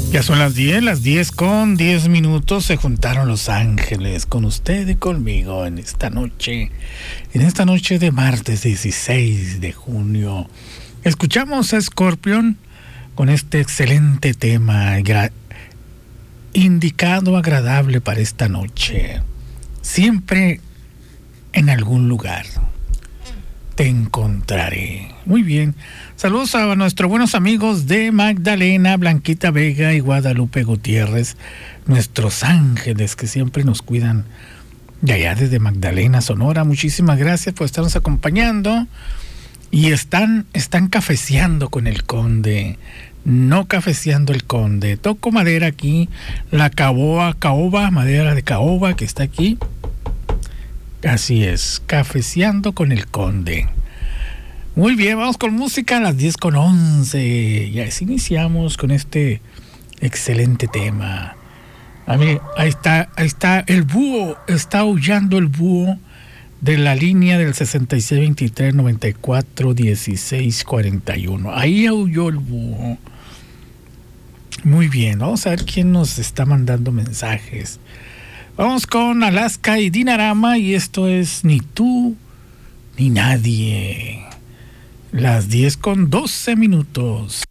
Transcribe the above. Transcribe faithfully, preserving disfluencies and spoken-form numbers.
Ya son las diez, las diez con diez minutos. Se juntaron los ángeles con usted y conmigo en esta noche, en esta noche de martes dieciséis de junio. Escuchamos a Scorpion con este excelente tema, gra- indicado agradable para esta noche. Siempre en algún lugar te encontraré. Muy bien. Saludos a nuestros buenos amigos de Magdalena, Blanquita Vega y Guadalupe Gutiérrez, nuestros ángeles que siempre nos cuidan de allá desde Magdalena, Sonora. Muchísimas gracias por estarnos acompañando. Y están, están cafeceando con el Conde, no cafeceando el Conde. Toco madera aquí, la caoba, caoba, madera de caoba que está aquí. Así es, cafeceando con el Conde. Muy bien, vamos con música a las diez con once. Ya es, iniciamos con este excelente tema. A mí, ahí está, ahí está el búho, está aullando el búho de la línea del sesenta y seis veintitrés noventa y cuatro dieciséis cuarenta y uno. Ahí aulló el búho. Muy bien, vamos a ver quién nos está mandando mensajes. Vamos con Alaska y Dinarama y esto es Ni tú ni nadie. Las diez con doce minutos.